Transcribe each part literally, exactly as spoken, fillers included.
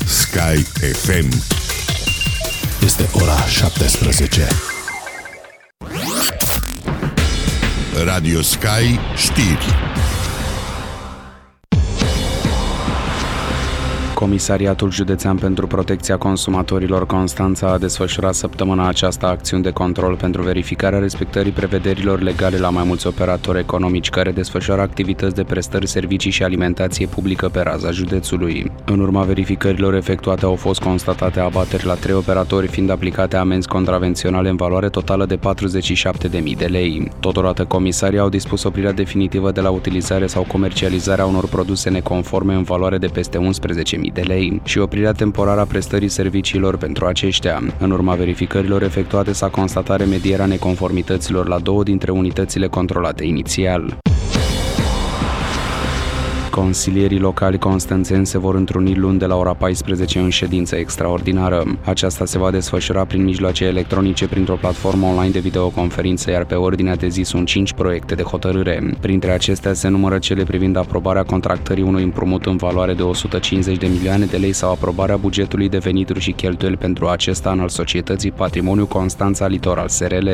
Sky F M. Este ora șaptesprezece. Radio Sky știri. Comisariatul Județean pentru Protecția Consumatorilor Constanța a desfășurat săptămâna aceasta acțiuni de control pentru verificarea respectării prevederilor legale la mai mulți operatori economici care desfășoară activități de prestări, servicii și alimentație publică pe raza județului. În urma verificărilor efectuate au fost constatate abateri la trei operatori, fiind aplicate amenzi contravenționale în valoare totală de patruzeci și șapte de mii de lei. Totodată, comisarii au dispus oprirea definitivă de la utilizare sau comercializarea unor produse neconforme în valoare de peste unsprezece mii de lei și oprirea temporară a prestării serviciilor pentru aceștia. În urma verificărilor efectuate s-a constatat remedierea neconformităților la două dintre unitățile controlate inițial. Consilierii locali constanțeni se vor întruni luni de la ora paisprezece în ședință extraordinară. Aceasta se va desfășura prin mijloace electronice printr-o platformă online de videoconferință, iar pe ordinea de zi sunt cinci proiecte de hotărâre. Printre acestea se numără cele privind aprobarea contractării unui împrumut în valoare de o sută cincizeci de milioane de lei sau aprobarea bugetului de venituri și cheltuieli pentru acest an al societății Patrimoniu Constanța Litoral S R L.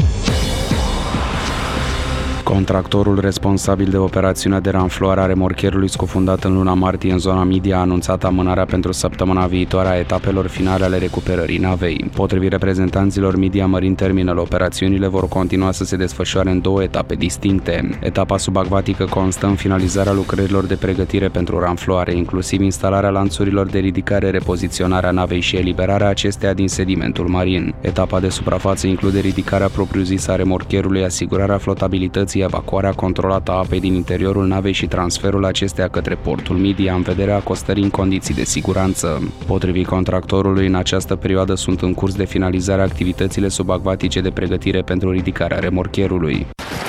Contractorul responsabil de operațiunea de ranfluare a remorcherului scufundat în luna martie în zona Midia a anunțat amânarea pentru săptămâna viitoare a etapelor finale ale recuperării navei. Potrivit reprezentanților Midia Marine Terminal, operațiunile vor continua să se desfășoare în două etape distincte. Etapa subacvatică constă în finalizarea lucrărilor de pregătire pentru ranfluare, inclusiv instalarea lanțurilor de ridicare, repoziționarea navei și eliberarea acesteia din sedimentul marin. Etapa de suprafață include ridicarea propriu-zisă a remorcherului, asigurarea flotabilității, evacuarea controlată a apei din interiorul navei și transferul acesteia către portul Midia în vederea acostării în condiții de siguranță. Potrivit contractorului, în această perioadă sunt în curs de finalizare activitățile subacvatice de pregătire pentru ridicarea remorcherului.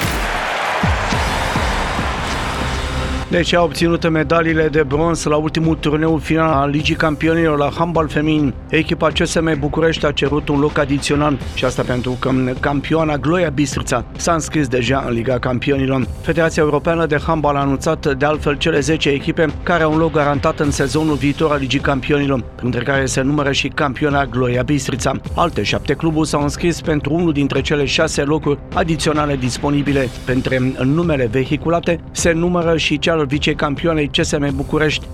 Deci a obținut medaliile de bronz la ultimul turneu final al Ligii Campionilor la handbal feminin. Echipa C S M București a cerut un loc adițional și asta pentru că campioana Gloria Bistrița s-a înscris deja în Liga Campionilor. Federația Europeană de Handbal a anunțat de altfel cele zece echipe care au un loc garantat în sezonul viitor al Ligii Campionilor, printre care se numără și campiona Gloria Bistrița. Alte șapte cluburi s-au înscris pentru unul dintre cele șase locuri adiționale disponibile. Printre numele vehiculate se numără și cea al vicecampioanei C S M București.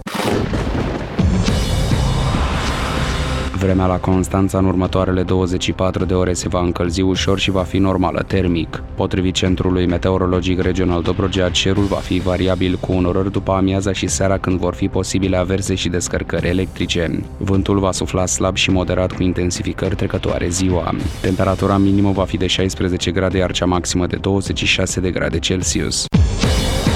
Vremea la Constanța în următoarele douăzeci și patru de ore se va încălzi ușor și va fi normală termic. Potrivit Centrului Meteorologic Regional Dobrogea, cerul va fi variabil cu unorări după amiaza și seara când vor fi posibile averse și descărcări electrice. Vântul va sufla slab și moderat cu intensificări trecătoare ziua. Temperatura minimă va fi de șaisprezece grade, iar cea maximă de douăzeci și șase de grade Celsius.